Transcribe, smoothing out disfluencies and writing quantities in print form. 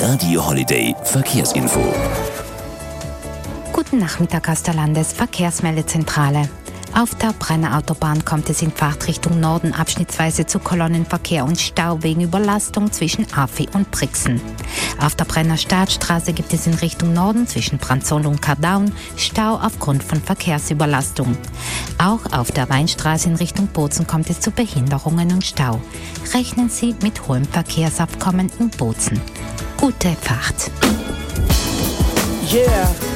Radio Holiday Verkehrsinfo. Guten Nachmittag aus der Landesverkehrsmeldezentrale. Auf der Brenner Autobahn kommt es in Fahrtrichtung Norden abschnittsweise zu Kolonnenverkehr und Stau wegen Überlastung zwischen Afi und Brixen. Auf der Brenner Startstraße gibt es in Richtung Norden zwischen Brandzol und Kardaun Stau aufgrund von Verkehrsüberlastung. Auch auf der Weinstraße in Richtung Bozen kommt es zu Behinderungen und Stau. Rechnen Sie mit hohem Verkehrsaufkommen in Bozen. Gute Fahrt! Yeah.